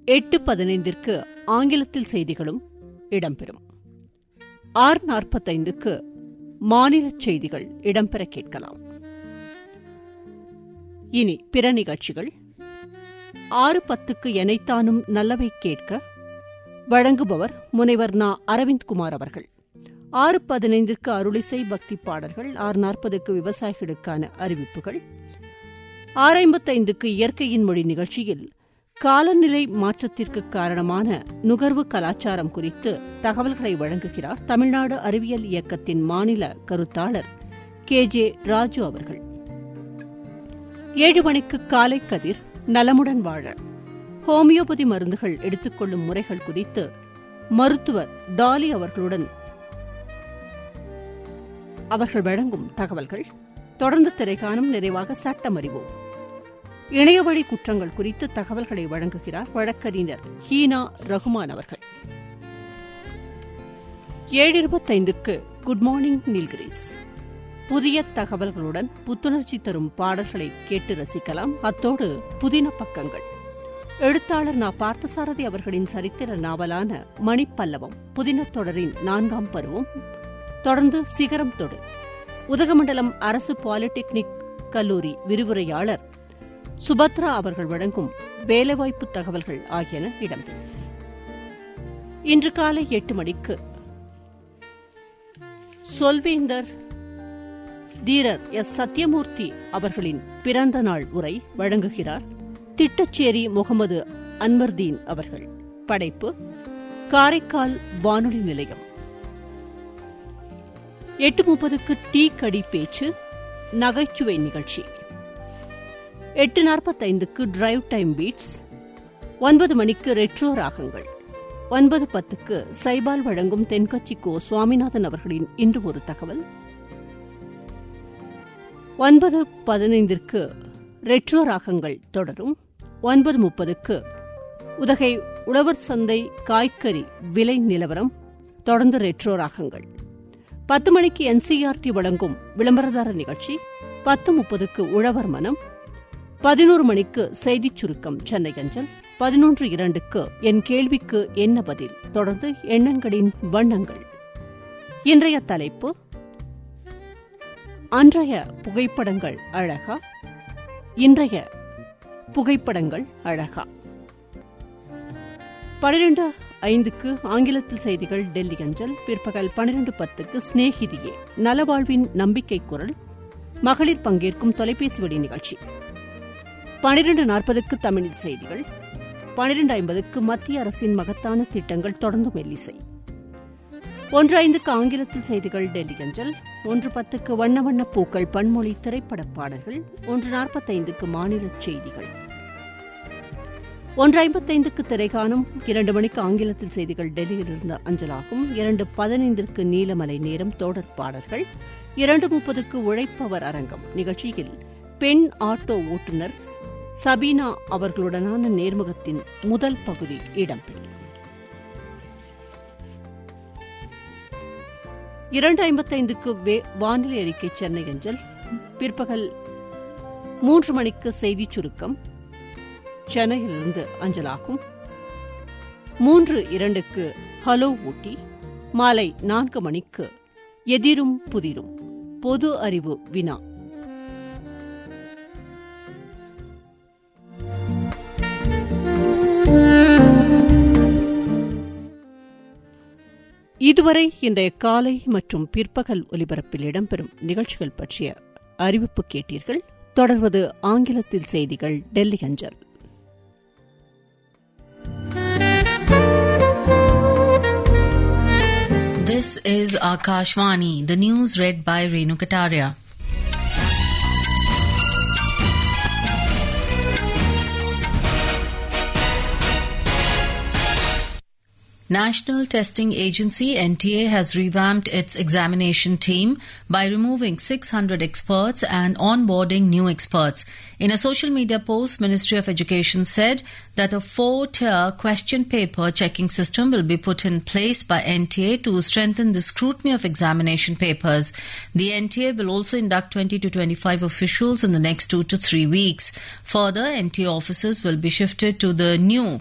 8:15 ஆங்கிலத்தில் செய்திகளும் இடம்பெறும். 6:45 மாநில செய்திகள் இடம்பெற கேட்கலாம். இனி பிற நிகழ்ச்சிகள். 6:10 எனைத்தானும் நல்லவை கேட்க வழங்குபவர் முனைவர் நா. அரவிந்த்குமார் அவர்கள். 6:15 அருளிசை பக்தி பாடல்கள். 6:40 விவசாயிகளுக்கான அறிவிப்புகள். 6:55 இயற்கையின் மொழி நிகழ்ச்சியில் காலநிலை மாற்றத்திற்கு காரணமான நுகர்வு கலாச்சாரம் குறித்து தகவல்களை வழங்குகிறார் தமிழ்நாடு அறிவியல் இயக்கத்தின் மாநில கருத்தாளர் KJ ராஜு அவர்கள். 7 மணிக்கு காலை கதிர் நலமுடன் வாழ ஹோமியோபதி மருந்துகள் எடுத்துக்கொள்ளும் முறைகள் குறித்து மருத்துவர் டாலி அவர்களுடன் அவர்கள் வழங்கும் தகவல்கள். தொடர்ந்து திரைக்காணும். நிறைவாக சட்டம் அறிவோம். இணையவழி குற்றங்கள் குறித்து தகவல்களை வழங்குகிறார் வழக்கறிஞர் ஹீனா ரகுமான் அவர்கள். 7:25 குட் மார்னிங் நீல்கிரிஸ். புதிய தகவல்களுடன் புத்துணர்ச்சி தரும் பாடல்களை கேட்டு ரசிக்கலாம். அத்தோடு புதின பக்கங்கள். எழுத்தாளர் நா. பார்த்தசாரதி அவர்களின் சரித்திர நாவலான மணிப்பல்லவம் புதின தொடரின் 4ஆம் பருவம். தொடர்ந்து சிகரம் தொடு. உதகமண்டலம் அரசு பாலிடெக்னிக் கல்லூரி விரிவுரையாளர் சுபத்ரா அவர்கள் வழங்கும் வேலைவாய்ப்பு தகவல்கள் ஆகியன இடம்பெறும். இன்று காலை 8 மணிக்கு சொல்வேந்தர் தீரர் எஸ். சத்யமூர்த்தி அவர்களின் பிறந்த நாள் உரை வழங்குகிறார் திட்டச்சேரி முகமது அன்வர்தீன் அவர்கள். படைப்பு காரைக்கால் வானொலி நிலையம். 8:30 டீ கடி பேச்சு நகைச்சுவை நிகழ்ச்சி. 8:45 டிரைவ் டைம் பீட்ஸ். 9 மணிக்கு ரெட்ரோ ராகங்கள். 9:10 சைபால் வழங்கும் தென்கட்சி கோ. சுவாமிநாதன் அவர்களின் இன்று ஒரு தகவல். 9:15 ரெட்ரோ ராகங்கள் தொடரும். 9:30 உதகை உழவர் சந்தை காய்கறி விலை நிலவரம். தொடர்ந்து ரெட்ரோ ராகங்கள். 10 மணிக்கு NCERT வழங்கும் விளம்பரதார நிகழ்ச்சி. 10:30 உழவர் மனம். 11 மணிக்கு செய்திச் சுருக்கம் சென்னை அஞ்சல். 11:02 என் கேள்விக்கு என்ன பதில். தொடர்ந்து எண்ணங்களின் வண்ணங்கள். இன்றைய தலைப்பு அன்றைய புகைப்படங்கள் அழகா, இன்றைய புகைப்படங்கள் அழகா. 12:05 ஆங்கிலத்தில் செய்திகள் டெல்லி அஞ்சல். பிற்பகல் 12:10 ஸ்நேகிதியே நலவாழ்வின் நம்பிக்கை குரல் மகளிர் பங்கேற்கும் தொலைபேசி வழி நிகழ்ச்சி. 12:40 தமிழில் செய்திகள். 12:50 மத்திய அரசின் மகத்தான திட்டங்கள். தொடர்ந்து மெல்லிசை. 1:05 ஆங்கிலத்தில் செய்திகள் டெல்லி அஞ்சல். 1:10 வண்ண வண்ண பூக்கள் பன்மொழி திரைப்பட பாடல்கள். 1:45 மாநில செய்திகள். 1:55 திரைகாணும். 2 மணிக்கு ஆங்கிலத்தில் செய்திகள் டெல்லியிலிருந்து அஞ்சலாகும். 2:15 நீலமலை நேரம் தொடர் பாடல்கள். 2:30 உழைப்பவர் அரங்கம் நிகழ்ச்சியில் பெண் ஆட்டோ ஓட்டுநர் சபீனா அவர்களுடனான நேர்முகத்தின் முதல் பகுதி இடம்பெறும். 2:55 வானிலை அறிக்கை சென்னை அஞ்சல். பிற்பகல் 3 மணிக்கு செய்திச் சுருக்கம் சென்னையிலிருந்து அஞ்சலாகும். 3:02 ஹலோ ஊட்டி. மாலை 4 மணிக்கு எதிரும் புதிரும் பொது அறிவு வினா. இதுவரை இன்றைய காலை மற்றும் பிற்பகல் ஒலிபரப்பில் இடம்பெறும் நிகழ்ச்சிகள் பற்றிய அறிவிப்பு கேட்டீர்கள். தொடர்வது ஆங்கிலத்தில் செய்திகள் டெல்லி அஞ்சல். This is Akashvani, the news read by Renu Kataria. National Testing Agency NTA has revamped its examination team by removing 600 experts and onboarding new experts. In a social media post, Ministry of Education said that a 4-tier question paper checking system will be put in place by NTA to strengthen the scrutiny of examination papers. The NTA will also induct 20 to 25 officials in the next 2 to 3 weeks. Further, NTA officers will be shifted to the new